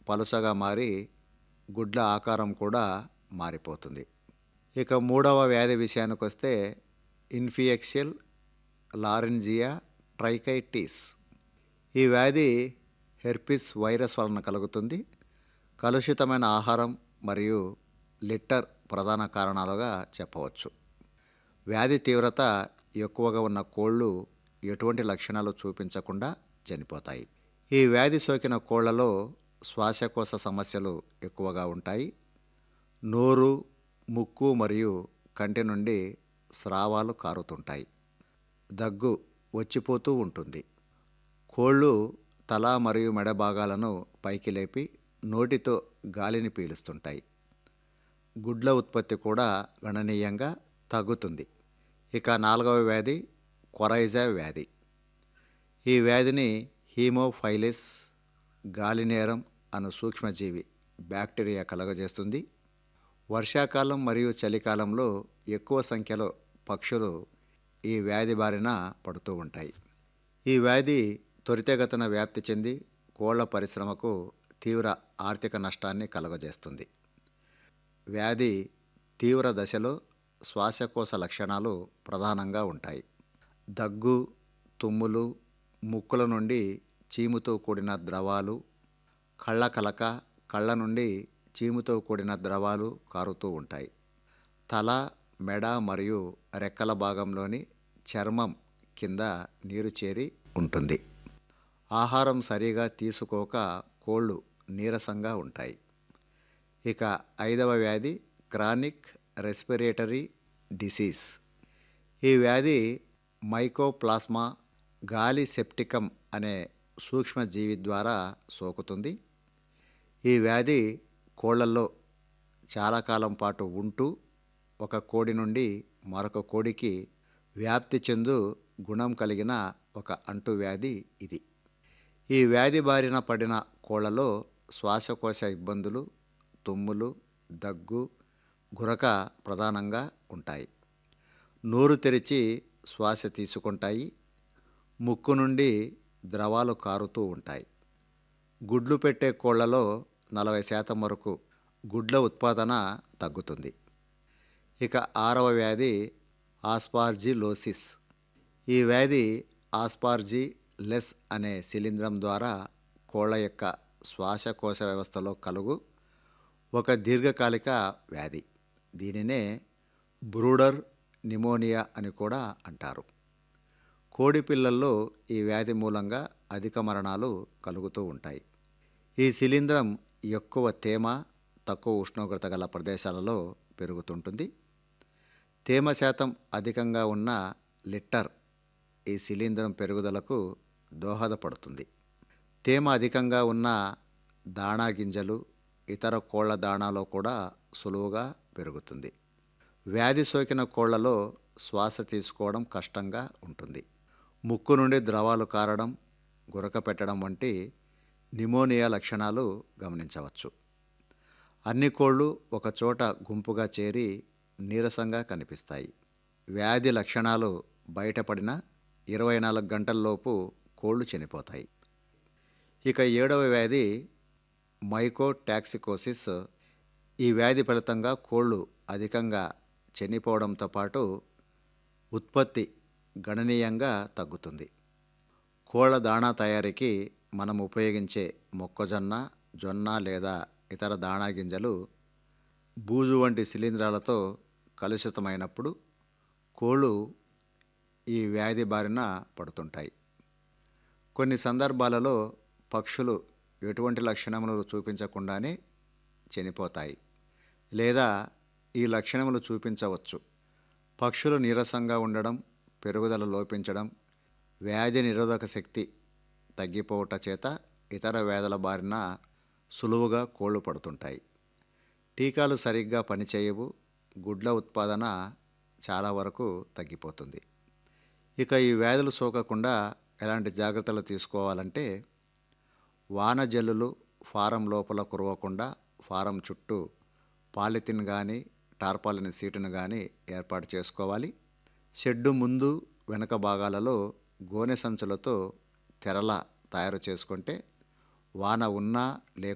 పలుచగా మారి గుడ్ల ఆకారం కూడా మారిపోతుంది. ఇక మూడవ వ్యాధి విషయానికి వస్తే ఇన్ఫియక్షల్ లారెంజియా ట్రైకైటిస్. ఈ వ్యాధి హెర్పిస్ వైరస్ వలన కలుగుతుంది. కలుషితమైన ఆహారం మరియు లిట్టర్ ప్రధాన కారణాలుగా చెప్పవచ్చు. వ్యాధి తీవ్రత ఎక్కువగా ఉన్న కోళ్ళు ఎటువంటి లక్షణాలు చూపించకుండా చనిపోతాయి. ఈ వ్యాధి సోకిన కోళ్లలో శ్వాసకోశ సమస్యలు ఎక్కువగా ఉంటాయి. నోరు, ముక్కు మరియు కంటి నుండి స్రావాలు కారుతుంటాయి. దగ్గు వచ్చిపోతూ ఉంటుంది. కోళ్ళు తల మరియు మెడ భాగాలను పైకి లేపి నోటితో గాలిని పీలుస్తుంటాయి. గుడ్ల ఉత్పత్తి కూడా గణనీయంగా తగ్గుతుంది. ఇక నాలుగవ వ్యాధి కొరైజా వ్యాధి. ఈ వ్యాధిని హీమోఫైలిస్ గాలినేరం అను సూక్ష్మజీవి బ్యాక్టీరియా కలుగజేస్తుంది. వర్షాకాలం మరియు చలికాలంలో ఎక్కువ సంఖ్యలో పక్షులు ఈ వ్యాధి బారిన పడుతూ ఉంటాయి. ఈ వ్యాధి త్వరితగతిన వ్యాప్తి చెంది కోళ్ల పరిశ్రమకు తీవ్ర ఆర్థిక నష్టాన్ని కలుగజేస్తుంది. వ్యాధి తీవ్ర దశలో శ్వాసకోశ లక్షణాలు ప్రధానంగా ఉంటాయి. దగ్గు, తుమ్ములు, ముక్కుల నుండి చీముతో కూడిన ద్రవాలు, కళ్ళ కలక, కళ్ళ నుండి చీముతో కూడిన ద్రవాలు కారుతూ ఉంటాయి. తల, మెడ మరియు రెక్కల భాగంలోని చర్మం కింద నీరు చేరి ఉంటుంది. ఆహారం సరిగా తీసుకోక కోళ్ళు నీరసంగా ఉంటాయి. ఇక ఐదవ వ్యాధి క్రానిక్ రెస్పిరేటరీ డిసీజ్. ఈ వ్యాధి మైకోప్లాస్మా గాలి సెప్టికం అనే సూక్ష్మజీవి ద్వారా సోకుతుంది. ఈ వ్యాధి కోళ్లలో చాలా కాలం పాటు ఉంటూ ఒక కోడి నుండి మరొక కోడికి వ్యాప్తి చెందు గుణం కలిగిన ఒక అంటువ్యాధి ఇది. ఈ వ్యాధి బారిన పడిన కోళ్లలో శ్వాసకోశ ఇబ్బందులు, తుమ్ములు, దగ్గు, గురక ప్రధానంగా ఉంటాయి. నోరు తెరిచి శ్వాస తీసుకుంటాయి. ముక్కు నుండి ద్రవాలు కారుతూ ఉంటాయి. గుడ్లు పెట్టే కోళ్లలో 40% వరకు గుడ్ల ఉత్పాదన తగ్గుతుంది. ఇక ఆరవ వ్యాధి ఆస్పార్జిలోసిస్. ఈ వ్యాధి ఆస్పార్జిల్లస్ అనే శిలీంధ్రం ద్వారా కోళ్ల యొక్క శ్వాసకోశ వ్యవస్థలో కలుగు ఒక దీర్ఘకాలిక వ్యాధి. దీనినే బ్రూడర్ నిమోనియా అని కూడా అంటారు. కోడి పిల్లల్లో ఈ వ్యాధి మూలంగా అధిక మరణాలు కలుగుతూ ఉంటాయి. ఈ శిలీంధ్రం ఎక్కువ తేమ, తక్కువ ఉష్ణోగ్రత గల ప్రదేశాలలో పెరుగుతుంటుంది. తేమ శాతం అధికంగా ఉన్న లిట్టర్ ఈ శిలీంధ్రం పెరుగుదలకు దోహదపడుతుంది. తేమ అధికంగా ఉన్న దాణా గింజలు, ఇతర కోళ్ల దాణాలో కూడా సులువుగా పెరుగుతుంది. వ్యాధి సోకిన కోళ్లలో శ్వాస తీసుకోవడం కష్టంగా ఉంటుంది. ముక్కు నుండి ద్రవాలు కారడం, గురక పెట్టడం వంటి నిమోనియా లక్షణాలు గమనించవచ్చు. అన్ని కోళ్ళు ఒకచోట గుంపుగా చేరి నీరసంగా కనిపిస్తాయి. వ్యాధి లక్షణాలు బయటపడిన 24 గంటల్లోపు కోళ్ళు చనిపోతాయి. ఇక ఏడవ వ్యాధి మైకోటాక్సికోసిస్. ఈ వ్యాధి ఫలితంగా కోళ్ళు అధికంగా చనిపోవడంతో పాటు ఉత్పత్తి గణనీయంగా తగ్గుతుంది. కోళ్ల దాణా తయారీకి మనం ఉపయోగించే మొక్కజొన్న, జొన్న లేదా ఇతర దాణా గింజలు బూజు వంటి శిలీంధ్రాలతో కలుషితమైనప్పుడు కోళ్ళు ఈ వ్యాధి బారిన పడుతుంటాయి. కొన్ని సందర్భాలలో పక్షులు ఎటువంటి లక్షణములు చూపించకుండానే చనిపోతాయి లేదా ఈ లక్షణములు చూపించవచ్చు. పక్షులు నీరసంగా ఉండడం, పెరుగుదల లోపించడం, వ్యాధి నిరోధక శక్తి తగ్గిపోవట చేత ఇతర వ్యాధుల బారిన సులువుగా కోళ్ళు పడుతుంటాయి. టీకాలు సరిగ్గా పనిచేయవు. గుడ్ల ఉత్పాదన చాలా వరకు తగ్గిపోతుంది. ఇక ఈ వ్యాధులు సోకకుండా ఎలాంటి జాగ్రత్తలు తీసుకోవాలంటే, వాన జల్లులు ఫారం లోపల కురవకుండా ఫారం చుట్టూ పాలిథిన్ కానీ టార్పాలిన్ సీటును కానీ ఏర్పాటు చేసుకోవాలి. షెడ్డు ముందు వెనక భాగాలలో గోనె సంచులతో తెరల తయారు చేసుకుంటే వాన ఉన్నా